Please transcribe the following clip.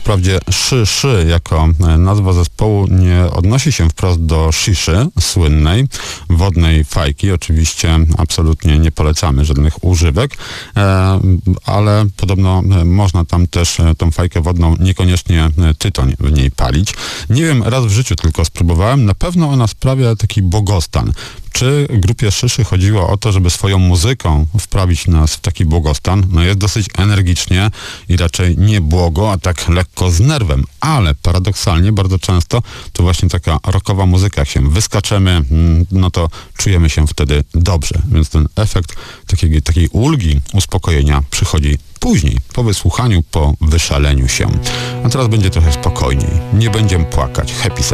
Wprawdzie Szy jako nazwa zespołu nie odnosi się wprost do sziszy słynnej, wodnej fajki. Oczywiście absolutnie nie polecamy żadnych używek, ale podobno można tam też tą fajkę wodną, niekoniecznie tytoń w niej palić. Nie wiem, raz w życiu tylko spróbowałem. Na pewno ona sprawia taki błogostan. Czy grupie Szyszy chodziło o to, żeby swoją muzyką wprawić nas w taki błogostan? No jest dosyć energicznie i raczej nie błogo, a tak lekko z nerwem, ale paradoksalnie bardzo często to właśnie taka rockowa muzyka, jak się wyskaczemy, no to czujemy się wtedy dobrze, więc ten efekt takiej ulgi, uspokojenia przychodzi później, po wysłuchaniu, po wyszaleniu się. A teraz będzie trochę spokojniej, nie będziemy płakać, happy